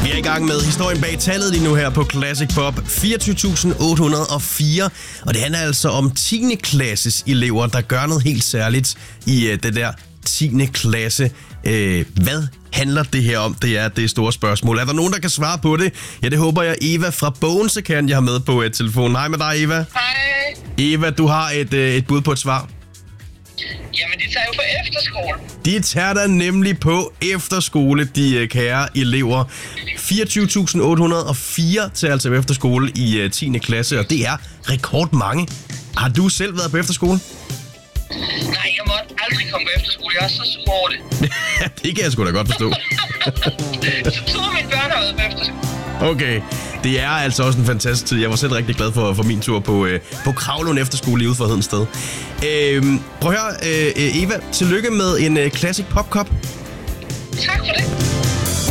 Vi er i gang med historien bag tallet lige nu her på Classic Pop. 24.804. Og det handler altså om 10. klasses elever, der gør noget helt særligt i det der 10. klasse. Hvad handler det her om? Det er det store spørgsmål. Er der nogen, der kan svare på det? Ja, det håber jeg. Eva fra Bogense kan jeg have med på telefonen. Hej med dig, Eva. Hej. Eva, du har et bud på et svar. Jamen, de tager jo på efterskole. De tager der nemlig på efterskole, de kære elever. 24.804 til altså på efterskole i 10. klasse, og det er rekordmange. Har du selv været på efterskole? Nej, jeg måtte aldrig komme på efterskole. Jeg er så sur over det. Det kan jeg sgu da godt forstå. Så to af mine børn har været på efterskole. Okay, det er altså også en fantastisk tid. Jeg var selv rigtig glad for min tur på Kravlund Efterskole ude for Hedensted. Prøv at høre, Eva, tillykke med en Classic Pop Cup.